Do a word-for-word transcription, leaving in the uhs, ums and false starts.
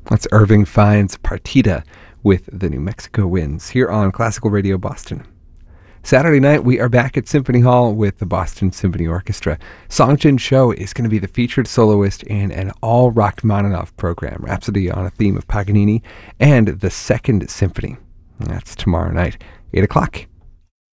That's Irving Fine's Partita with the New Mexico Winds here on Classical Radio Boston. Saturday night, we are back at Symphony Hall with the Boston Symphony Orchestra. Songjin Cho is going to be the featured soloist in an all Rachmaninoff program, Rhapsody on a Theme of Paganini, and the Second Symphony. That's tomorrow night, eight o'clock.